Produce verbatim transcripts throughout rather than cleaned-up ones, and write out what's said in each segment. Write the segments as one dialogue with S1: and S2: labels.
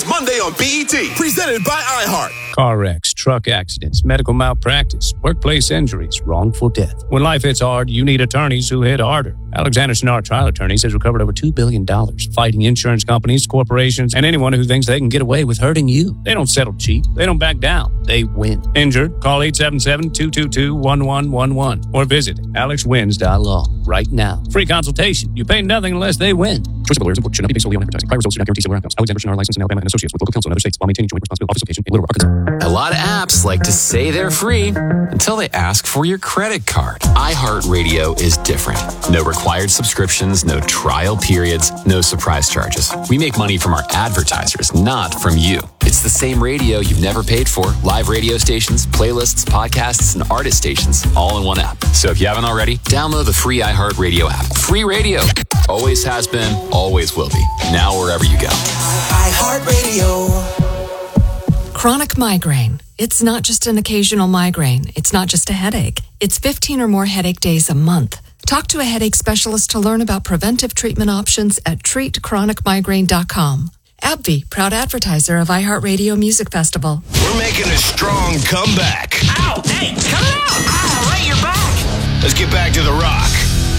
S1: Monday on B E T. Presented by iHeart.
S2: Car wrecks, truck accidents, medical malpractice, workplace injuries, wrongful death. When life hits hard, you need attorneys who hit harder. Alexander Sennard Trial Attorneys has recovered over two billion dollars, fighting insurance companies, corporations, and anyone who thinks they can get away with hurting you. They don't settle cheap. They don't back down. They win. Injured? Call eight seven seven, two two two, one one one one or visit alex wins dot law right now. Free consultation. You pay nothing unless they win. Choice of lawyers and should not be based solely on advertising. Prior results do not guarantee similar outcomes. Alexander Sennard licensed in Alabama and Associates with local counsel in other states while maintaining joint responsibility office location in Little Rock, Arkansas.
S3: A lot of apps like to say they're free until they ask for your credit card. iHeartRadio is different. No required subscriptions, no trial periods, no surprise charges. We make money from our advertisers, not from you. It's the same radio you've never paid for. Live radio stations, playlists, podcasts, and artist stations all in one app. So if you haven't already, download the free iHeartRadio app. Free radio. Always has been, always will be. Now wherever you go.
S4: iHeartRadio.
S5: Chronic migraine. It's not just an occasional migraine. It's not just a headache. It's fifteen or more headache days a month. Talk to a headache specialist to learn about preventive treatment options at treat chronic migraine dot com. AbbVie, proud advertiser of iHeartRadio Music Festival.
S1: We're making a strong comeback.
S4: Ow! Hey, cut it out! Ow, right, you're back!
S1: Let's get back to the rock.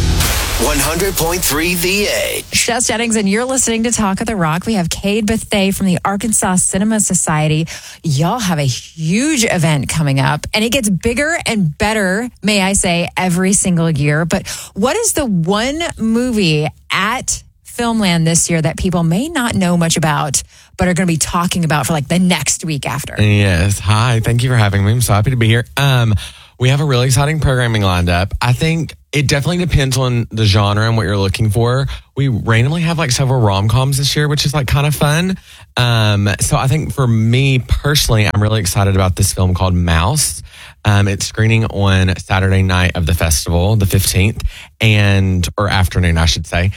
S1: one hundred point three The Edge.
S6: Jess Jennings, and you're listening to Talk of the Rock. We have Cade Bethea from the Arkansas Cinema Society. Y'all have a huge event coming up, and it gets bigger and better, may I say, every single year. But what is the one movie at Filmland this year that people may not know much about, but are going to be talking about for like the next week after?
S7: Yes. Hi. Thank you for having me. I'm so happy to be here. Um, we have a really exciting programming lined up. I think it definitely depends on the genre and what you're looking for. We randomly have like several rom-coms this year, which is like kind of fun. Um, so I think for me personally, I'm really excited about this film called Mouse. Um, it's screening on Saturday night of the festival, the fifteenth, and or afternoon, I should say.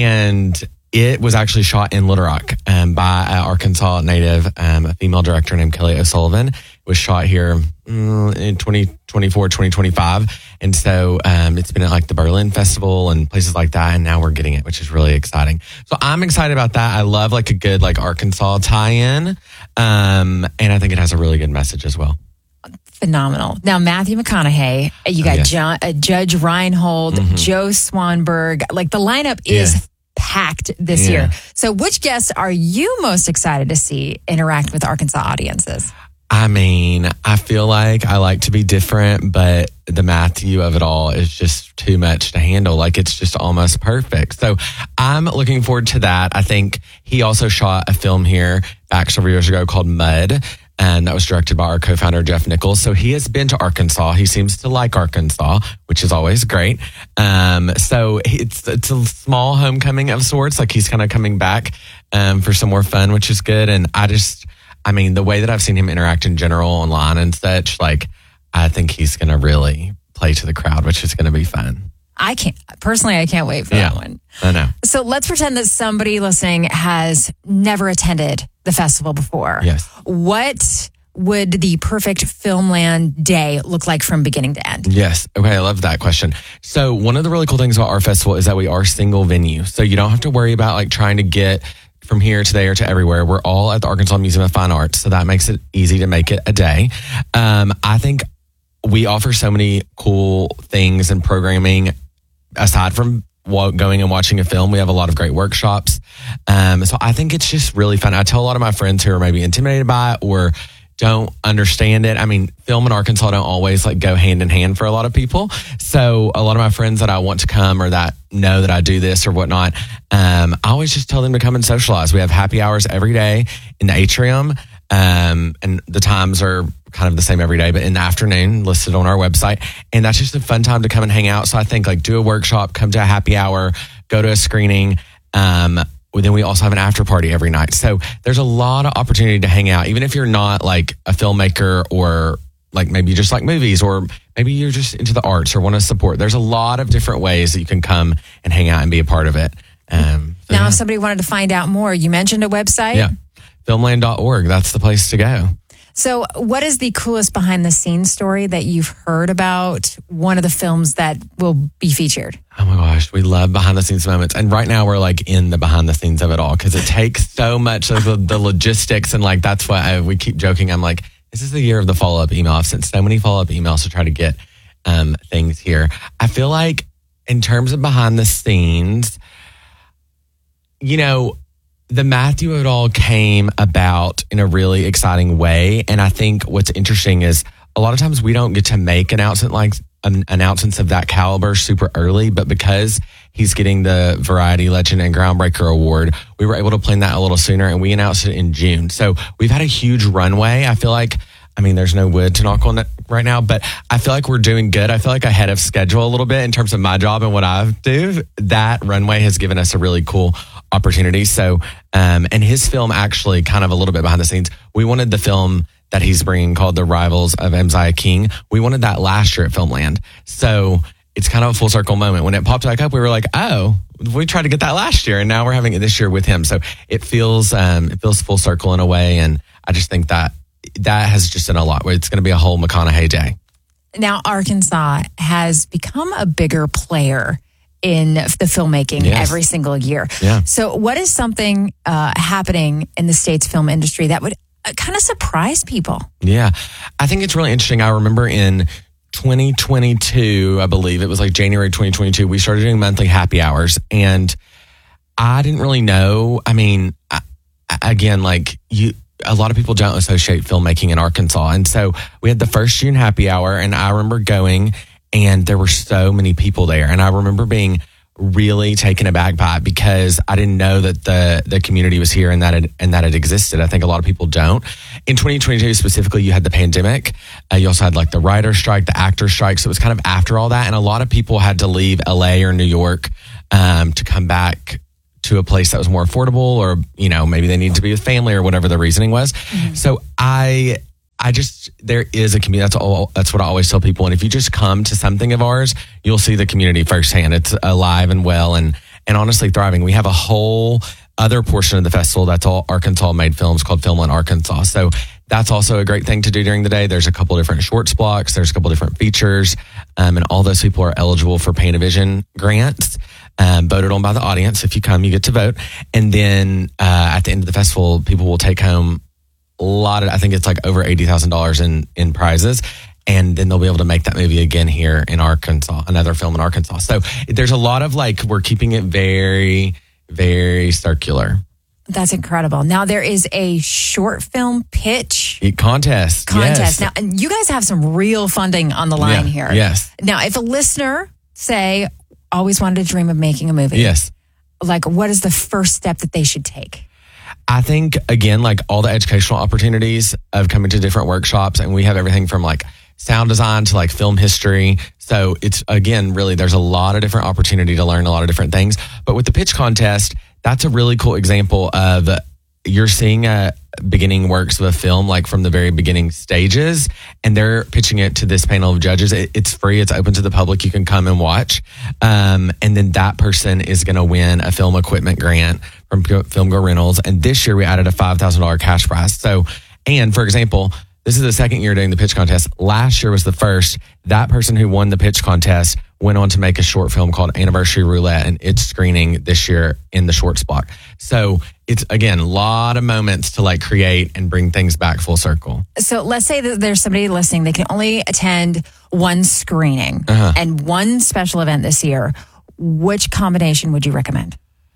S7: And it was actually shot in Little Rock um, by an Arkansas native, um, a female director named Kelly O'Sullivan. It was shot here mm, in twenty twenty-four, twenty twenty-five. And so um, it's been at like the Berlin Festival and places like that. And now we're getting it, which is really exciting. So I'm excited about that. I love like a good like Arkansas tie-in. Um, and I think it has a really good message as well.
S6: Phenomenal. Now, Matthew McConaughey, you got
S7: Yes.
S6: John, uh, Judge Reinhold,
S7: Mhm.
S6: Joe Swanberg. Like the lineup is
S7: Yeah.
S6: packed this
S7: Yeah.
S6: year. So which guests are you most excited to see interact with Arkansas audiences?
S7: I mean, I feel like I like to be different, but the Matthew of it all is just too much to handle. Like it's just almost perfect. So I'm looking forward to that. I think he also shot a film here back several years ago called Mud. And that was directed by our co-founder, Jeff Nichols. So he has been to Arkansas. He seems to like Arkansas, which is always great. Um, so it's it's a small homecoming of sorts. Like he's kind of coming back um, for some more fun, which is good. And I just, I mean, the way that I've seen him interact in general online and such, like, I think he's going to really play to the crowd, which is going to be fun.
S6: I can't, personally, I can't wait for
S7: Yeah.
S6: that one.
S7: I know.
S6: So let's pretend that somebody listening has never attended the festival before.
S7: Yes.
S6: What would the perfect Filmland day look like from beginning to end?
S7: Yes. Okay. I love that question. So one of the really cool things about our festival is that we are single venue. So you don't have to worry about like trying to get from here to there to everywhere. We're all at the Arkansas Museum of Fine Arts. So that makes it easy to make it a day. Um, I think we offer so many cool things and programming aside from going and watching a film. We have a lot of great workshops. Um, so I think it's just really fun. I tell a lot of my friends who are maybe intimidated by it or don't understand it. I mean, film in Arkansas don't always like go hand in hand for a lot of people. So a lot of my friends that I want to come or that know that I do this or whatnot, um, I always just tell them to come and socialize. We have happy hours every day in the atrium. Um, and the times are kind of the same every day, but in the afternoon listed on our website. And that's just a fun time to come and hang out. So I think like do a workshop, come to a happy hour, go to a screening. Um, then we also have an after party every night. So there's a lot of opportunity to hang out, even if you're not like a filmmaker or like maybe you just like movies or maybe you're just into the arts or want to support. There's a lot of different ways that you can come and hang out and be a part of it. Um, so
S6: Now,
S7: yeah.
S6: if somebody wanted to find out more, you mentioned a website.
S7: Yeah. filmland dot org. That's the place to go.
S6: So what is the coolest behind the scenes story that you've heard about one of the films that will be featured?
S7: Oh my gosh, we love behind the scenes moments. And right now we're like in the behind the scenes of it all because it takes so much of the, the logistics. And like, that's why I, we keep joking. I'm like, this is the year of the follow-up email. I've sent so many follow-up emails to try to get um, things here. I feel like in terms of behind the scenes, you know, the Matthew of it all came about in a really exciting way. And I think what's interesting is a lot of times we don't get to make announcement like an announcements of that caliber super early, but because he's getting the Variety Legend and Groundbreaker Award, we were able to plan that a little sooner and we announced it in June. So we've had a huge runway. I feel like, I mean, there's no wood to knock on that right now, but I feel like we're doing good. I feel like ahead of schedule a little bit in terms of my job and what I do. That runway has given us a really cool opportunity. So, um, and his film actually kind of a little bit behind the scenes. We wanted the film that he's bringing called The Rivals of Mziah King. We wanted that last year at Filmland. So it's kind of a full circle moment. When it popped back up, we were like, oh, we tried to get that last year and now we're having it this year with him. So it feels, um, it feels full circle in a way. And I just think that that has just done a lot. It's going to be a whole McConaughey day.
S6: Now, Arkansas has become a bigger player in the filmmaking
S7: Yes.
S6: every single year.
S7: Yeah.
S6: So what is something uh, happening in the state's film industry that would uh, kind of surprise people?
S7: Yeah. I think it's really interesting. I remember in twenty twenty-two, I believe it was like January twenty twenty-two, we started doing monthly happy hours. And I didn't really know. I mean, I, again, like you, a lot of people don't associate filmmaking in Arkansas. And so we had the first June happy hour and I remember going and there were so many people there. And I remember being really taken aback by it because I didn't know that the, the community was here and that it, and that it existed. I think a lot of people don't. In twenty twenty-two specifically, you had the pandemic. Uh, you also had like the writer strike, the actor strike. So it was kind of after all that. And a lot of people had to leave L A or New York um, to come back to a place that was more affordable, or, you know, maybe they needed to be with family or whatever the reasoning was. Mm-hmm. So I, I just, there is a community. That's all, that's what I always tell people. And if you just come to something of ours, you'll see the community firsthand. It's alive and well and, and honestly thriving. We have a whole other portion of the festival that's all Arkansas made films called Filmland Arkansas. So that's also a great thing to do during the day. There's a couple different shorts blocks. There's a couple different features. Um, and all those people are eligible for Panavision grants. Um, voted on by the audience. If you come, you get to vote. And then uh, at the end of the festival, people will take home a lot of, I think it's like over eighty thousand dollars in, in prizes. And then they'll be able to make that movie again here in Arkansas, another film in Arkansas. So there's a lot of like, we're keeping it very, very circular.
S6: That's incredible. Now there is a short film pitch
S7: contest.
S6: Contest.
S7: Yes.
S6: Now, and you guys have some real funding on the line
S7: Yeah,
S6: here.
S7: yes.
S6: Now, if a listener, say, always wanted to dream of making a movie.
S7: Yes.
S6: Like, what is the first step that they should take?
S7: I think, again, like all the educational opportunities of coming to different workshops, and we have everything from like sound design to like film history. So it's, again, really, there's a lot of different opportunity to learn a lot of different things. But with the pitch contest, that's a really cool example of you're seeing a beginning works of a film like from the very beginning stages, and they're pitching it to this panel of judges. It, it's free. It's open to the public. You can come and watch. Um, and then that person is going to win a film equipment grant from Film Go Rentals. And this year we added a five thousand dollars cash prize. So, and for example, this is the second year doing the pitch contest. Last year was the first. That person who won the pitch contest went on to make a short film called Anniversary Roulette, and it's screening this year in the shorts block. So it's, again, a lot of moments to like create and bring things back full circle.
S6: So let's say that there's somebody listening, they can only attend one screening
S7: Uh-huh.
S6: and one special event this year. Which combination would you recommend?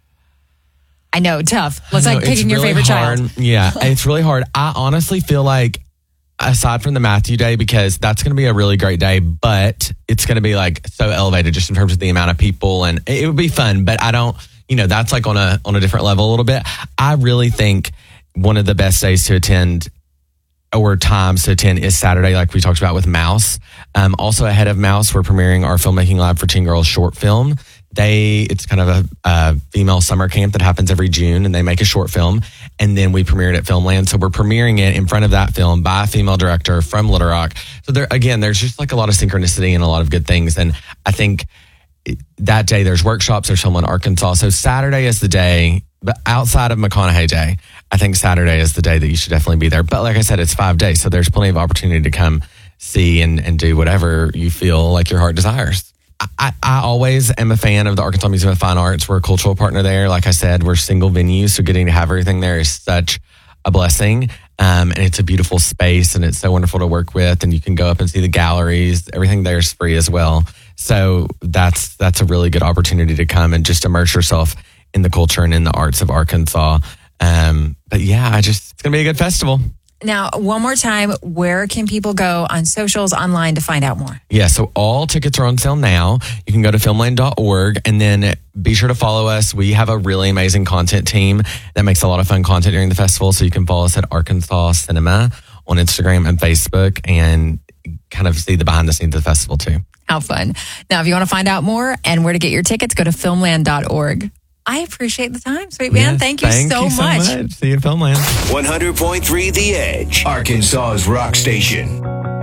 S6: I know, tough. It's
S7: I know,
S6: like picking
S7: it's
S6: your
S7: really
S6: favorite
S7: hard.
S6: child.
S7: Yeah, it's really hard. I honestly feel like, aside from the Matthew Day, because that's going to be a really great day, but it's going to be like so elevated just in terms of the amount of people, and it would be fun, but I don't, you know, that's like on a on a different level a little bit. I really think one of the best days to attend or times to attend is Saturday, like we talked about with Mouse. Um, also ahead of Mouse, we're premiering our Filmmaking Lab for Teen Girls short film. They, it's kind of a, a female summer camp that happens every June, and they make a short film, and then we premiere it at Filmland. So we're premiering it in front of that film by a female director from Little Rock. So there, again, there's just like a lot of synchronicity and a lot of good things. And I think that day there's workshops, there's film in Arkansas. So Saturday is the day, but outside of McConaughey Day, I think Saturday is the day that you should definitely be there. But like I said, it's five days, so there's plenty of opportunity to come see and, and do whatever you feel like your heart desires. I, I always am a fan of the Arkansas Museum of Fine Arts. We're a cultural partner there. Like I said, we're single venues, so getting to have everything there is such a blessing. Um, and it's a beautiful space, and it's so wonderful to work with. And you can go up and see the galleries. Everything there is free as well. So that's that's a really good opportunity to come and just immerse yourself in the culture and in the arts of Arkansas. Um, but yeah, I just it's gonna be a good festival.
S6: Now, one more time, where can people go on socials, online to find out more?
S7: Yeah, so all tickets are on sale now. You can go to filmland dot org and then be sure to follow us. We have a really amazing content team that makes a lot of fun content during the festival. So you can follow us at Arkansas Cinema on Instagram and Facebook and kind of see the behind the scenes of the festival too.
S6: How fun. Now, if you want to find out more and where to get your tickets, go to filmland dot org. I appreciate the time, sweet man.
S7: Yes,
S6: thank you
S7: thank
S6: so
S7: you so
S6: much.
S7: much. See you at Filmland.
S1: one hundred point three The Edge, Arkansas's rock station.